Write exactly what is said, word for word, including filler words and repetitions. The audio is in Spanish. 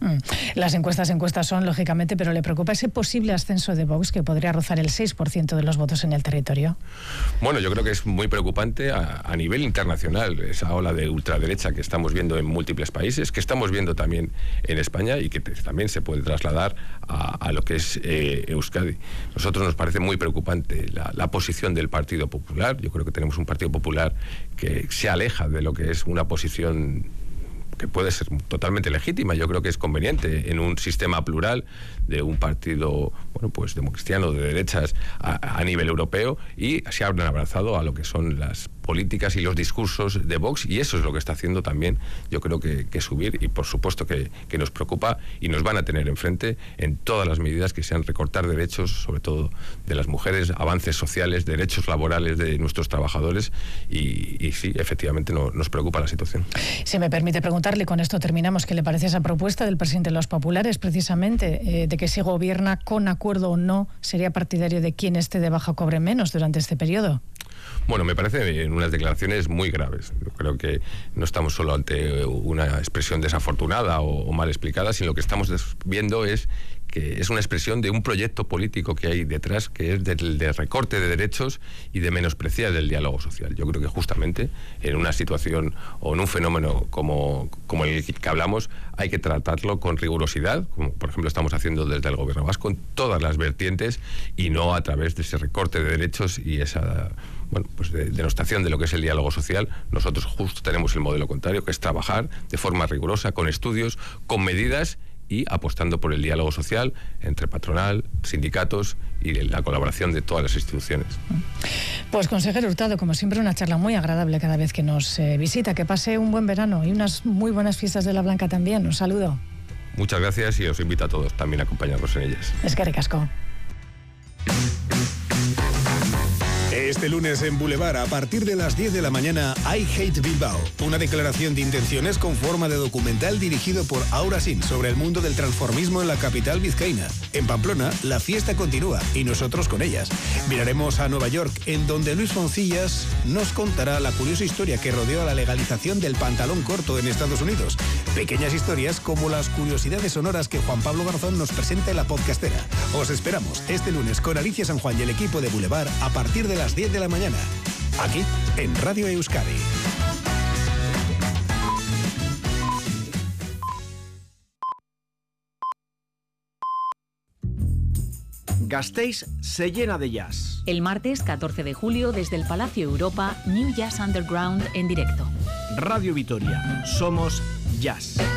Las encuestas encuestas son, lógicamente, pero ¿le preocupa ese posible ascenso de Vox que podría rozar el seis por ciento de los votos en el territorio? Bueno, yo creo que es muy preocupante a, a nivel internacional esa ola de ultraderecha que estamos viendo en múltiples países, que estamos viendo también en España y que te, también se puede trasladar a, a lo que es eh, Euskadi. Nosotros nos parece muy preocupante la, la posición del Partido Popular. Yo creo que tenemos un Partido Popular que se aleja de lo que es una posición que puede ser totalmente legítima. Yo creo que es conveniente en un sistema plural de un partido, bueno, pues democristiano, de derechas a, a nivel europeo, y se han abrazado a lo que son las políticas y los discursos de Vox, y eso es lo que está haciendo también, yo creo que, que subir, y por supuesto que, que nos preocupa, y nos van a tener enfrente en todas las medidas que sean recortar derechos, sobre todo de las mujeres, avances sociales, derechos laborales de nuestros trabajadores, y, y sí, efectivamente no, nos preocupa la situación. Si me permite preguntarle, con esto terminamos, ¿qué le parece esa propuesta del presidente de los populares, precisamente, eh, de que si gobierna con acuerdo o no, sería partidario de quien esté de baja cobre menos durante este periodo? Bueno, me parece en unas declaraciones muy graves. Yo creo que no estamos solo ante una expresión desafortunada o, o mal explicada, sino lo que estamos viendo es que es una expresión de un proyecto político que hay detrás, que es del de recorte de derechos y de menospreciar el diálogo social. Yo creo que justamente en una situación o en un fenómeno como, como el que hablamos, hay que tratarlo con rigurosidad, como por ejemplo estamos haciendo desde el Gobierno vasco, en todas las vertientes, y no a través de ese recorte de derechos y esa, bueno, pues de denostación de lo que es el diálogo social. Nosotros justo tenemos el modelo contrario, que es trabajar de forma rigurosa, con estudios, con medidas, y apostando por el diálogo social entre patronal, sindicatos y la colaboración de todas las instituciones. Pues, consejero Hurtado, como siempre, una charla muy agradable cada vez que nos eh, visita. Que pase un buen verano y unas muy buenas fiestas de la Blanca también. Un saludo. Muchas gracias, y os invito a todos también a acompañarnos en ellas. Eskerrik asko. Este lunes en Boulevard, a partir de las diez de la mañana, I Hate Bilbao, una declaración de intenciones con forma de documental dirigido por Aura Sin sobre el mundo del transformismo en la capital vizcaína. En Pamplona, la fiesta continúa y nosotros con ellas. Miraremos a Nueva York, en donde Luis Foncillas nos contará la curiosa historia que rodeó a la legalización del pantalón corto en Estados Unidos. Pequeñas historias como las curiosidades sonoras que Juan Pablo Garzón nos presenta en la podcastera. Os esperamos este lunes con Alicia San Juan y el equipo de Boulevard a partir de las diez de la mañana, aquí en Radio Euskadi. Gasteiz se llena de jazz. El martes catorce de julio, desde el Palacio Europa, New Jazz Underground en directo. Radio Vitoria, somos jazz.